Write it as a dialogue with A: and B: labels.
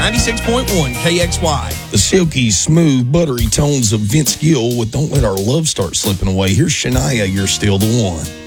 A: 96.1 KXY.
B: The silky, smooth, buttery tones of Vince Gill with Don't Let Our Love Start Slipping Away. Here's Shania, You're Still the One.